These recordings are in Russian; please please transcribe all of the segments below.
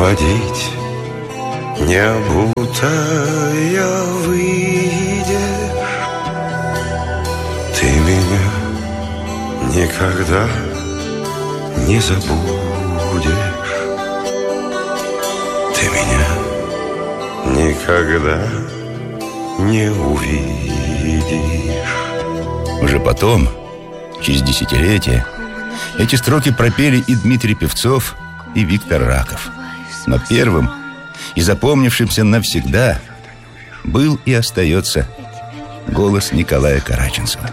проводить, не обутая выйдешь. Ты меня никогда не забудешь. Ты меня никогда не увидишь. Уже потом, через десятилетия, эти строки пропели и Дмитрий Певцов, и Виктор Раков. Но первым и запомнившимся навсегда был и остается голос Николая Караченцева.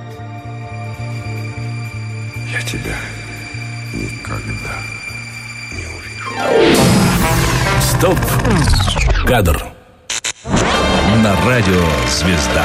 Я тебя никогда не увижу. Стоп! Кадр. На радио «Звезда».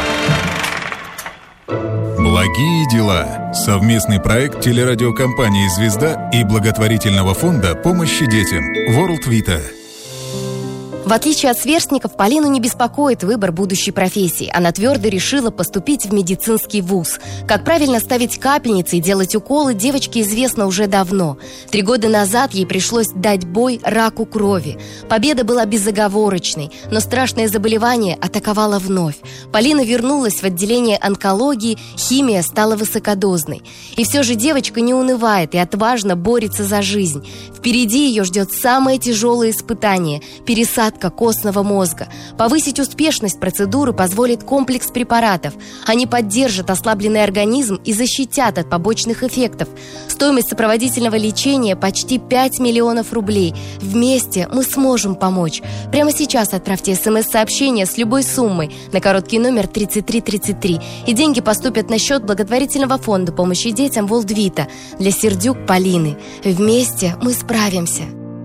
Благие дела. Совместный проект телерадиокомпании «Звезда» и благотворительного фонда помощи детям World Vita. В отличие от сверстников, Полину не беспокоит выбор будущей профессии. Она твердо решила поступить в медицинский вуз. Как правильно ставить капельницы и делать уколы, девочке известно уже давно. 3 года назад ей пришлось дать бой раку крови. Победа была безоговорочной, но страшное заболевание атаковало вновь. Полина вернулась в отделение онкологии, химия стала высокодозной. И все же девочка не унывает и отважно борется за жизнь. Впереди ее ждет самое тяжелое испытание – пересадка костного мозга. Повысить успешность процедуры позволит комплекс препаратов. Они поддержат ослабленный организм и защитят от побочных эффектов. Стоимость сопроводительного лечения почти 5 миллионов рублей. Вместе мы сможем помочь. Прямо сейчас отправьте СМС-сообщение с любой суммой на короткий номер 3333, и деньги поступят на счет благотворительного фонда помощи детям World Vita для Сердюк Полины. Вместе мы справимся.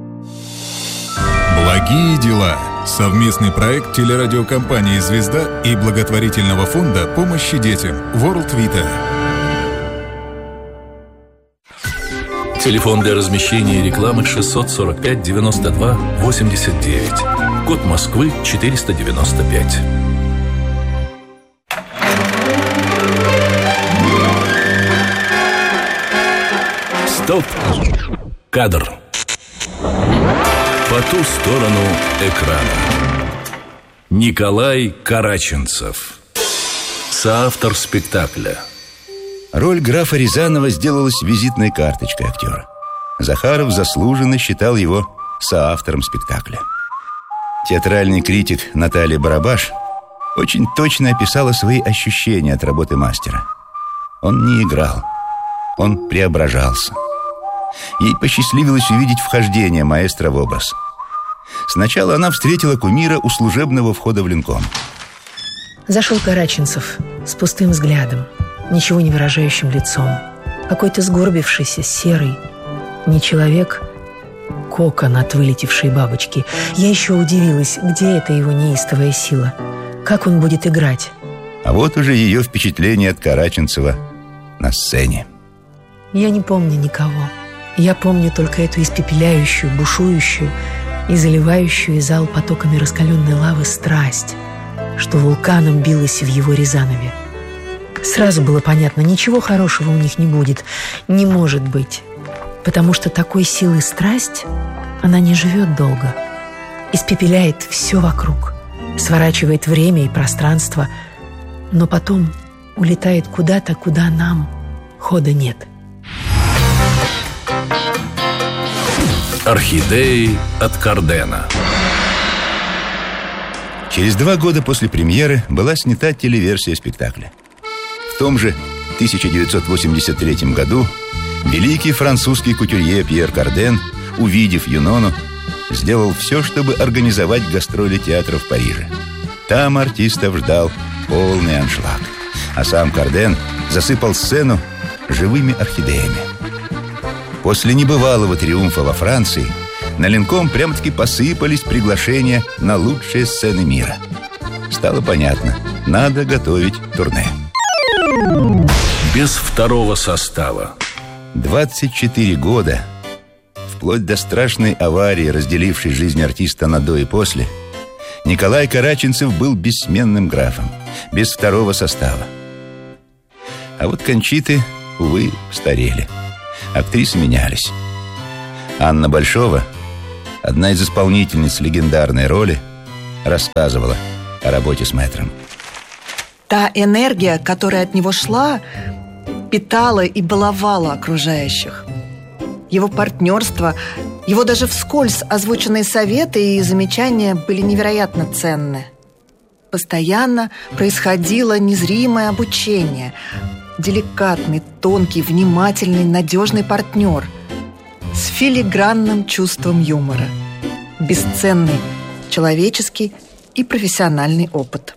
Благие дела. Совместный проект телерадиокомпании «Звезда» и благотворительного фонда помощи детям World Vita. Телефон для размещения рекламы 645 92 89. Код Москвы 495. Стоп! Кадр. По ту сторону экрана. Николай Караченцев, соавтор спектакля. Роль графа Рязанова сделалась визитной карточкой актера. Захаров заслуженно считал его соавтором спектакля. Театральный критик Наталья Барабаш очень точно описала свои ощущения от работы мастера. Он не играл, он преображался. Ей посчастливилось увидеть вхождение маэстро в образ. Сначала она встретила кумира у служебного входа в Ленком. Зашел Караченцев с пустым взглядом, ничего не выражающим лицом. Какой-то сгорбившийся, серый. Не человек, кокон от вылетевшей бабочки. Я еще удивилась, где эта его неистовая сила. Как он будет играть? А вот уже ее впечатление от Караченцева на сцене. Я не помню никого. Я помню только эту испепеляющую, бушующую и заливающую зал потоками раскаленной лавы страсть, что вулканом билась в его Рязанове. Сразу было понятно, ничего хорошего у них не будет, не может быть, потому что такой силы страсть, она не живет долго, испепеляет все вокруг, сворачивает время и пространство, но потом улетает куда-то, куда нам хода нет. Орхидеи от Кардена. Через 2 года после премьеры была снята телеверсия спектакля. В том же 1983 году великий французский кутюрье Пьер Карден, увидев Юнону, сделал все, чтобы организовать гастроли театра в Париже. Там артистов ждал полный аншлаг, а сам Карден засыпал сцену живыми орхидеями. После небывалого триумфа во Франции на Ленком прямо-таки посыпались приглашения на лучшие сцены мира. Стало понятно, надо готовить турне. Без второго состава. 24 года, вплоть до страшной аварии, разделившей жизнь артиста на до и после, Николай Караченцев был бессменным графом, без второго состава. А вот Кончиты, увы, старели. Актрисы менялись. Анна Большова Одна из исполнительниц легендарной роли рассказывала о работе с мэтром. Та энергия, которая от него шла, питала и баловала окружающих. Его партнерство, его даже вскользь озвученные советы и замечания были невероятно ценны. Постоянно происходило незримое обучение. Деликатный, тонкий, внимательный, надежный партнер с филигранным чувством юмора. Бесценный человеческий и профессиональный опыт.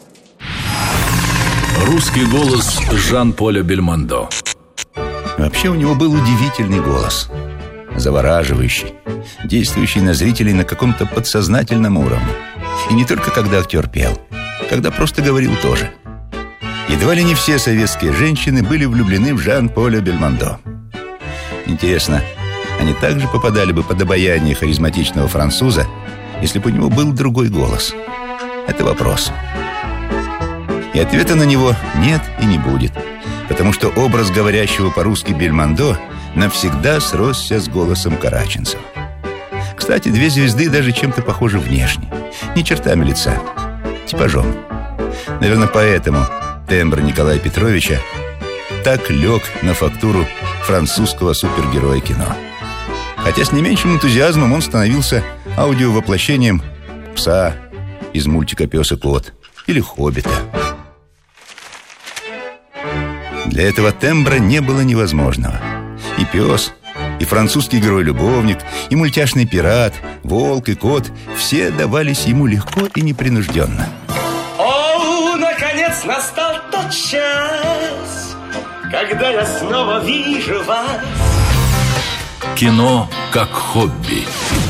Русский голос Жан-Поля Бельмондо. Вообще у него был удивительный голос. Завораживающий, действующий на зрителей на каком-то подсознательном уровне. И не только когда актер пел, когда просто говорил тоже. Едва ли не все советские женщины были влюблены в Жан-Поля Бельмондо. Интересно, они также попадали бы под обаяние харизматичного француза, если бы у него был другой голос? Это вопрос. И ответа на него нет и не будет, потому что образ говорящего по-русски Бельмондо навсегда сросся с голосом Караченцева. Кстати, две звезды даже чем-то похожи внешне. Не чертами лица, типажом. Наверное, поэтому тембр Николая Петровича так лег на фактуру французского супергероя кино. Хотя с не меньшим энтузиазмом он становился аудиовоплощением пса из мультика «Пес и кот» или «Хоббита». Для этого тембра не было невозможного. И пес, и французский герой-любовник, и мультяшный пират, волк и кот — все давались ему легко и непринужденно. О, наконец настал тот час, когда я снова вижу вас. Кино как хобби.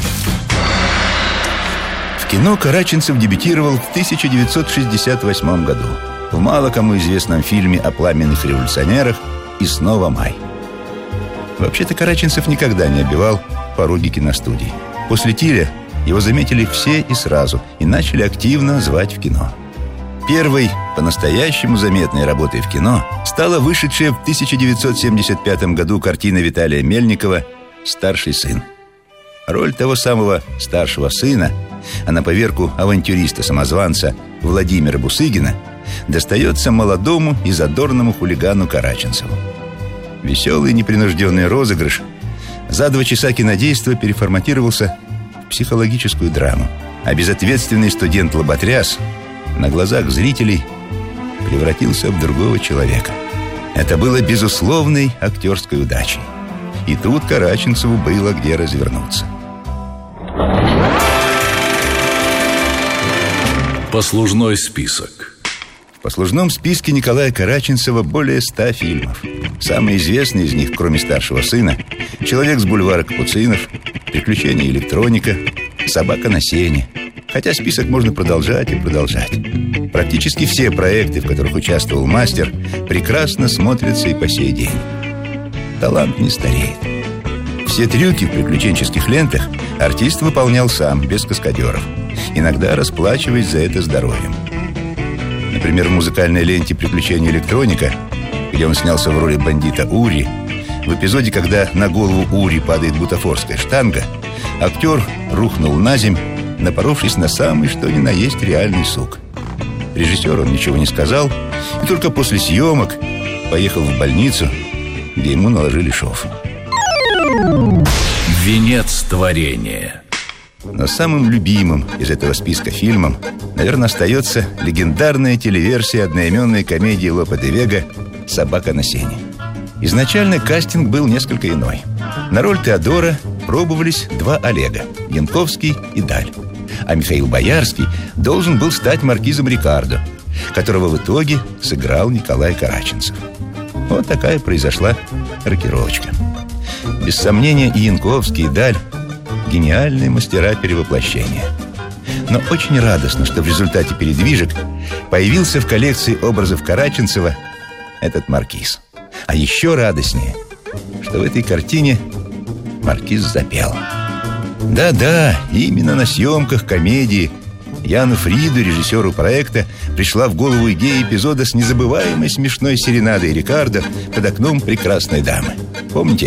В кино Караченцев дебютировал в 1968 году в мало кому известном фильме о пламенных революционерах «И снова май». Вообще-то Караченцев никогда не оббивал пороги киностудий. После «Тиля» его заметили все и сразу и начали активно звать в кино. Первой по-настоящему заметной работой в кино стала вышедшая в 1975 году картина Виталия Мельникова «Старший сын». Роль того самого старшего сына, а на поверку авантюриста-самозванца Владимира Бусыгина, достается молодому и задорному хулигану Караченцеву. Веселый непринужденный розыгрыш за 2 часа кинодейства переформатировался в психологическую драму, а безответственный студент-лоботряс на глазах зрителей превратился в другого человека. Это было безусловной актерской удачей. И тут Караченцеву было где развернуться. Послужной список. В послужном списке Николая Караченцева более 100 фильмов. Самые известные из них, кроме «Старшего сына», «Человек с бульвара Капуцинов», «Приключения электроника», «Собака на сене». Хотя список можно продолжать и продолжать. Практически все проекты, в которых участвовал мастер, прекрасно смотрятся и по сей день. Талант не стареет. Все трюки в приключенческих лентах артист выполнял сам, без каскадеров, иногда расплачиваясь за это здоровьем. Например, в музыкальной ленте «Приключения электроника», где он снялся в роли бандита Ури, в эпизоде, когда на голову Ури падает бутафорская штанга, актер рухнул на земь, напоровшись на самый что ни на есть реальный сук. Режиссеру он ничего не сказал, и только после съемок поехал в больницу, где ему наложили шов. Венец творения. Но самым любимым из этого списка фильмом, наверное, остается легендарная телеверсия одноименной комедии Лопе де Вега «Собака на сене». Изначально кастинг был несколько иной. На роль Теодора пробовались 2 Олега – Янковский и Даль. А Михаил Боярский должен был стать маркизом Рикардо, которого в итоге сыграл Николай Караченцев. Вот такая произошла рокировочка. Без сомнения, и Янковский, и Даль – гениальные мастера перевоплощения. Но очень радостно, что в результате передвижек появился в коллекции образов Караченцева этот маркиз. А еще радостнее, что в этой картине маркиз запел. Да-да, именно на съемках комедии Яну Фриду, режиссеру проекта, пришла в голову идея эпизода с незабываемой смешной серенадой Рикардо под окном прекрасной дамы. Помните?